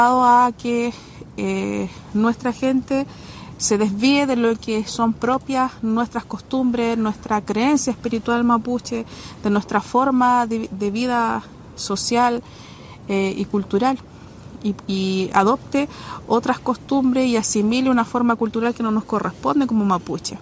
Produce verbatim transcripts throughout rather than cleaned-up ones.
a que eh, nuestra gente se desvíe de lo que son propias nuestras costumbres, nuestra creencia espiritual mapuche, de nuestra forma de, de vida social eh, y cultural, y, y adopte otras costumbres y asimile una forma cultural que no nos corresponde como mapuche.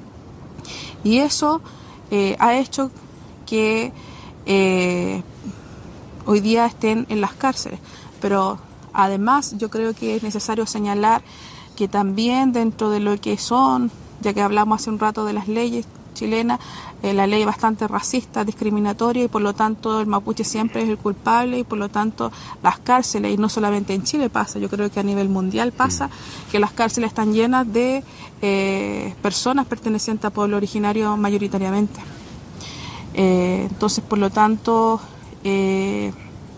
Y eso eh, ha hecho que eh, hoy día estén en las cárceles, pero además yo creo que es necesario señalar que también dentro de lo que son, ya que hablamos hace un rato de las leyes chilenas, eh, la ley es bastante racista, discriminatoria, y por lo tanto el mapuche siempre es el culpable, y por lo tanto las cárceles, y no solamente en Chile pasa, yo creo que a nivel mundial pasa, que las cárceles están llenas de eh, personas pertenecientes a pueblo originario mayoritariamente. Eh, entonces, por lo tanto, eh,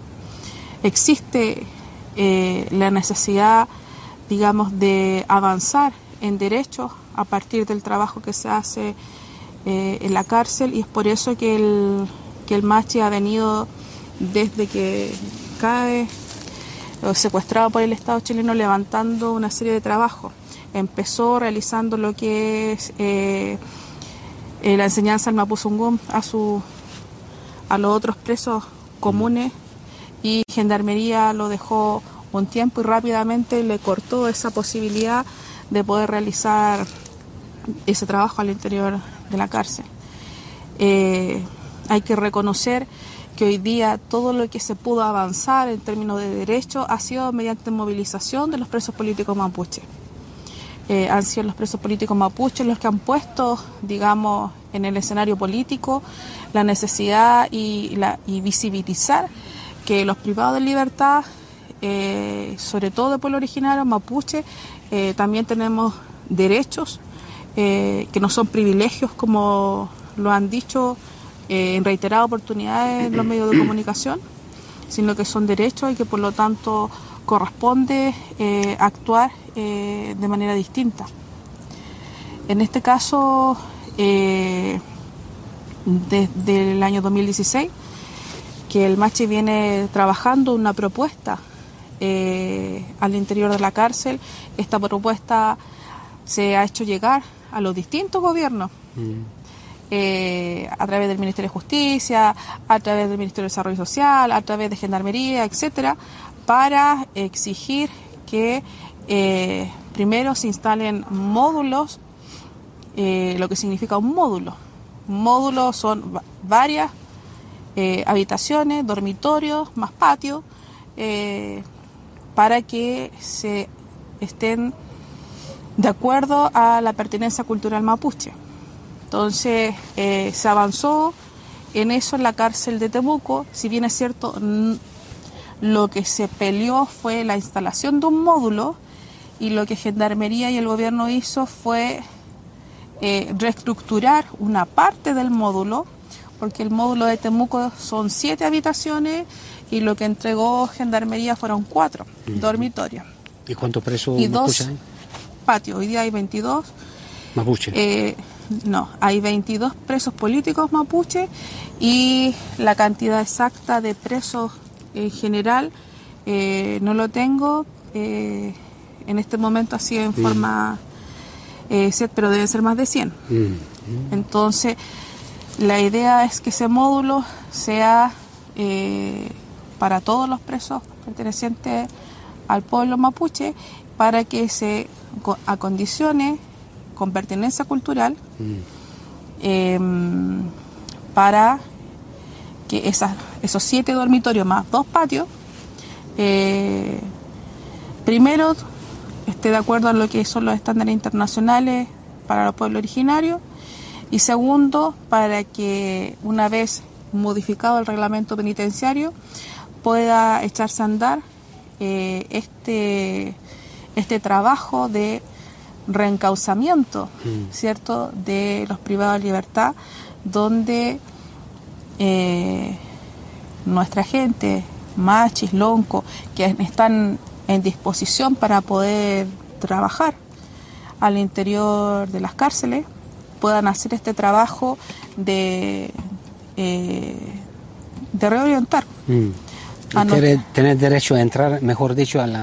existe eh, la necesidad, digamos, de avanzar en derechos a partir del trabajo que se hace eh, en la cárcel, y es por eso que el, que el Machi ha venido desde que cae secuestrado por el Estado chileno levantando una serie de trabajos. Empezó realizando lo que es eh, eh, la enseñanza al mapuzungún a, su, a los otros presos comunes, y Gendarmería lo dejó un tiempo y rápidamente le cortó esa posibilidad de poder realizar ese trabajo al interior de la cárcel. Eh, hay que reconocer que hoy día todo lo que se pudo avanzar en términos de derechos ha sido mediante movilización de los presos políticos mapuches. Eh, han sido los presos políticos mapuches los que han puesto, digamos, en el escenario político la necesidad y, la, y visibilizar que los privados de libertad, eh, sobre todo de pueblo originario mapuche, eh, también tenemos derechos eh, que no son privilegios como lo han dicho eh, en reiteradas oportunidades en los medios de comunicación, sino que son derechos y que por lo tanto corresponde eh, actuar eh, de manera distinta. En este caso, eh, desde el año dos mil dieciséis, que el Machi viene trabajando una propuesta eh, al interior de la cárcel. Esta propuesta se ha hecho llegar a los distintos gobiernos, mm. eh, a través del Ministerio de Justicia, a través del Ministerio de Desarrollo Social, a través de Gendarmería, etcétera, para exigir que eh, primero se instalen módulos, eh, lo que significa un módulo. Un módulo son varias Eh, habitaciones, dormitorios, más patio, eh, para que se estén de acuerdo a la pertenencia cultural mapuche. Entonces eh, se avanzó en eso en la cárcel de Temuco. Si bien es cierto, lo que se peleó fue la instalación de un módulo, y lo que Gendarmería y el gobierno hizo fue eh, reestructurar una parte del módulo, porque el módulo de Temuco son siete habitaciones y lo que entregó Gendarmería fueron cuatro uh-huh. dormitorios. ¿Y cuántos presos y dos hay? Patios. Hoy día hay veintidós. ¿Mapuche? Eh, no, hay veintidós presos políticos mapuche, y la cantidad exacta de presos en general eh, no lo tengo eh, en este momento así en uh-huh. forma, eh, pero deben ser más de cien. Uh-huh. Entonces, la idea es que ese módulo sea eh, para todos los presos pertenecientes al pueblo mapuche, para que se acondicione con pertenencia cultural, mm. eh, para que esas, esos siete dormitorios más dos patios, eh, primero esté de acuerdo a lo que son los estándares internacionales para los pueblos originarios, y segundo, para que una vez modificado el reglamento penitenciario pueda echarse a andar eh, este, este trabajo de reencauzamiento, mm. ¿cierto?, de los privados de libertad, donde eh, nuestra gente, machis, lonco, que están en disposición para poder trabajar al interior de las cárceles, puedan hacer este trabajo de, eh, de reorientar. Mm. Tener derecho a entrar, mejor dicho, a la